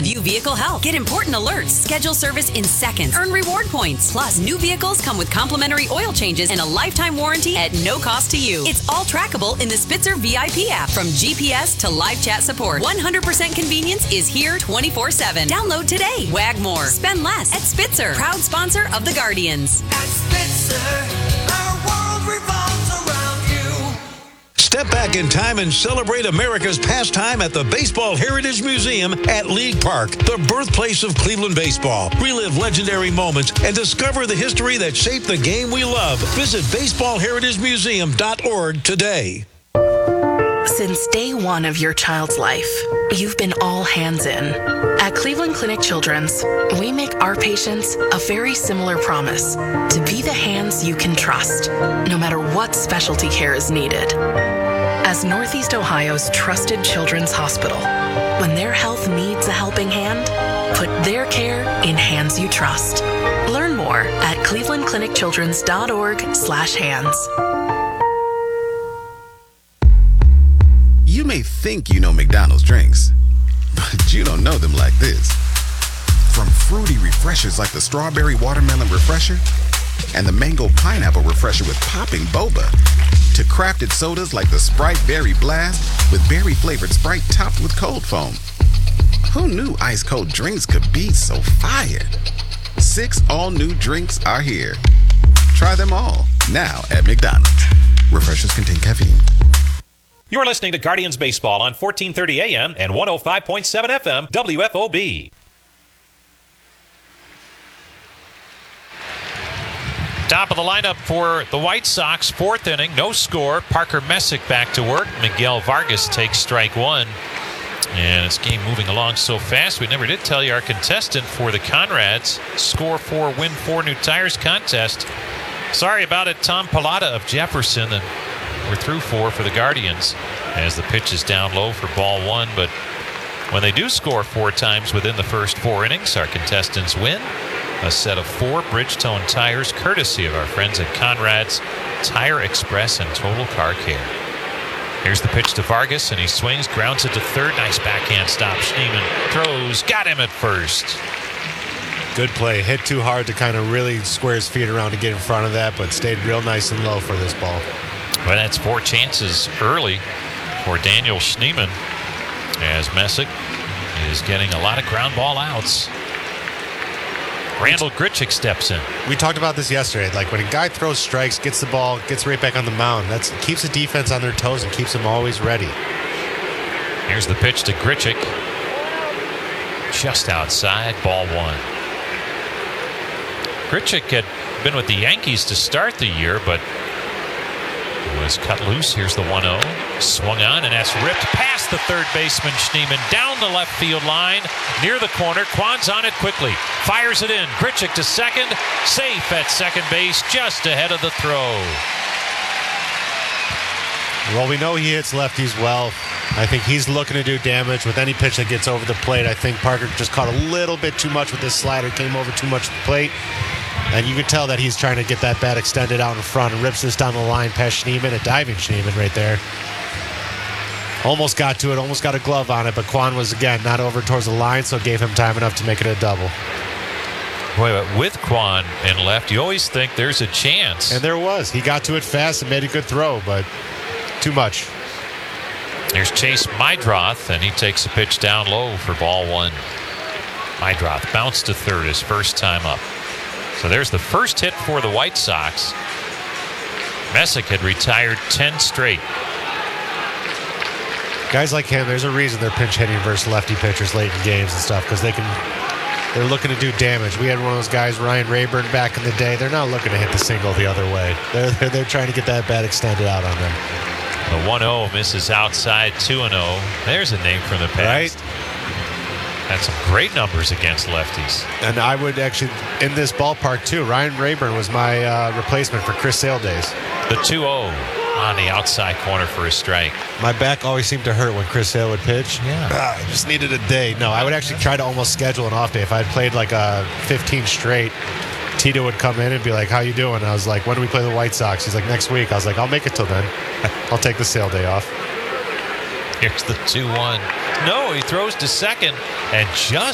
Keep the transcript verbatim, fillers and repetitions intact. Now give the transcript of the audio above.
View vehicle health. Get important alerts. Schedule service in seconds. Earn reward points. Plus, new vehicles come with complimentary oil changes and a lifetime warranty at no cost to you. It's all trackable in the Spitzer V I P app. From G P S to live chat support, one hundred percent convenience is here twenty-four seven. Download today. Wag more. Spend less at Spitzer. Proud sponsor of the Guardians. At Spitzer, our world revolves around you. Step back in time and celebrate America's pastime at the Baseball Heritage Museum at League Park, the birthplace of Cleveland baseball. Relive legendary moments and discover the history that shaped the game we love. Visit baseball heritage museum dot org today. Since day one of your child's life, you've been all hands in. At Cleveland Clinic Children's, we make our patients a very similar promise to be the hands you can trust, no matter what specialty care is needed. As Northeast Ohio's trusted children's hospital, when their health needs a helping hand, put their care in hands you trust. Learn more at cleveland clinic children's dot org slash hands. You may think you know McDonald's drinks, but you don't know them like this. From fruity refreshers like the Strawberry Watermelon Refresher and the Mango Pineapple Refresher with popping boba, to crafted sodas like the Sprite Berry Blast with berry-flavored Sprite topped with cold foam. Who knew ice-cold drinks could be so fire? Six all-new drinks are here. Try them all, now at McDonald's. Refreshers contain caffeine. You're listening to Guardians Baseball on fourteen thirty A M and one oh five point seven F M W F O B. Top of the lineup for the White Sox, fourth inning, no score. Parker Messick back to work. Miguel Vargas takes strike one. And this game moving along so fast, we never did tell you our contestant for the Conrads Score four, Win four New Tires contest. Sorry about it, Tom Pallotta of Jefferson. And we're through four for the Guardians as the pitch is down low for ball one. But when they do score four times within the first four innings, our contestants win a set of four Bridgestone tires, courtesy of our friends at Conrad's Tire Express and Total Car Care. Here's the pitch to Vargas, and he swings, grounds it to third. Nice backhand stop. Schneemann throws, got him at first. Good play. Hit too hard to kind of really square his feet around to get in front of that, but stayed real nice and low for this ball. Well, that's four chances early for Daniel Schneemann, as Messick is getting a lot of ground ball outs. Randall Grichuk steps in. We talked about this yesterday. Like when a guy throws strikes, gets the ball, gets right back on the mound, that keeps the defense on their toes and keeps them always ready. Here's the pitch to Grichuk. Just outside, ball one. Grichuk had been with the Yankees to start the year, but was cut loose. Here's the one oh. Swung on, and that's ripped past the third baseman, Schneemann, down the left field line, near the corner. Kwan's on it quickly. Fires it in. Grichuk to second. Safe at second base, just ahead of the throw. Well, we know he hits lefties well. I think he's looking to do damage with any pitch that gets over the plate. I think Parker just caught a little bit too much with this slider, came over too much to the plate. And you can tell that he's trying to get that bat extended out in front and rips this down the line past Schneemann, a diving Schneemann right there. Almost got to it, almost got a glove on it, but Kwan was, again, not over towards the line, so it gave him time enough to make it a double. Boy, but with Kwan and left, you always think there's a chance. And there was. He got to it fast and made a good throw, but too much. Here's Chase Meidroth, and he takes a pitch down low for ball one. Meidroth bounced to third his first time up. So there's the first hit for the White Sox. Messick had retired ten straight. Guys like him, there's a reason they're pinch hitting versus lefty pitchers late in games and stuff, because they can, they're looking to do damage. We had one of those guys, Ryan Rayburn, back in the day. They're not looking to hit the single the other way. They're, they're, they're trying to get that bat extended out on them. The one oh misses outside, two and oh. There's a name from the past. Right? Had some great numbers against lefties. And I would actually, in this ballpark too, Ryan Rayburn was my uh, replacement for Chris Sale days. The two oh on the outside corner for a strike. My back always seemed to hurt when Chris Sale would pitch. Yeah. Ah, I just needed a day. No, I would actually try to almost schedule an off day. If I had played like a fifteen straight, Tito would come in and be like, how you doing? I was like, when do we play the White Sox? He's like, next week. I was like, I'll make it till then. I'll take the Sale day off. Here's the two one. No, he throws to second and just